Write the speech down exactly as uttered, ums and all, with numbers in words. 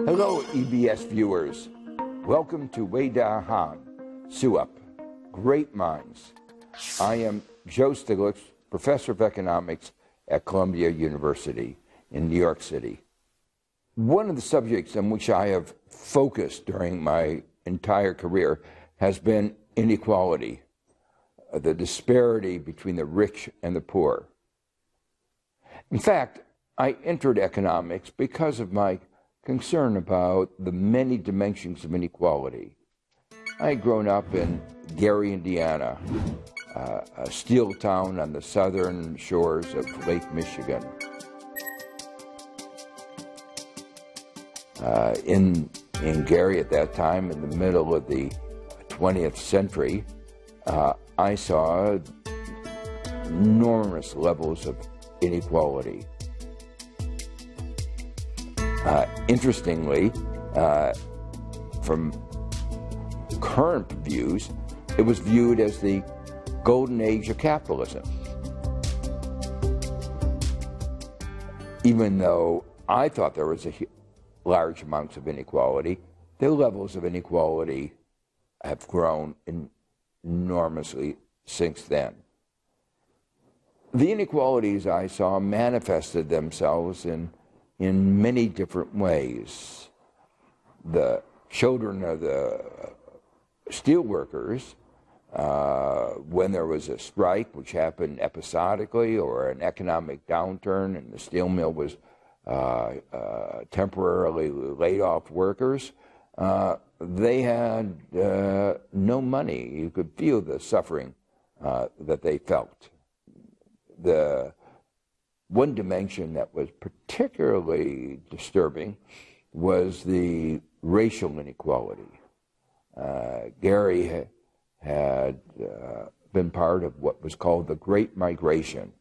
Hello, E B S viewers. Welcome to Wei Da Han, Sup, Great Minds. I am Joe Stiglitz, Professor of Economics at Columbia University in New York City. One of the subjects on which I have focused during my entire career has been inequality, the disparity between the rich and the poor. In fact, I entered economics because of my concern about the many dimensions of inequality. I had grown up in Gary, Indiana, uh, a steel town on the southern shores of Lake Michigan. Uh, in, in Gary at that time, in the middle of the twentieth century, uh, I saw enormous levels of inequality. Uh, interestingly, uh, from current views, it was viewed as the golden age of capitalism. Even though I thought there was a large amounts of inequality, the levels of inequality have grown enormously since then. The inequalities I saw manifested themselves in in many different ways. The children of the steel workers, uh, when there was a strike, which happened episodically, or an economic downturn and the steel mill was uh, uh, temporarily laid off workers, uh, they had uh, no money. You could feel the suffering uh, that they felt. The one dimension that was particularly disturbing was the racial inequality. Uh, Gary ha had uh, been part of what was called the Great Migration,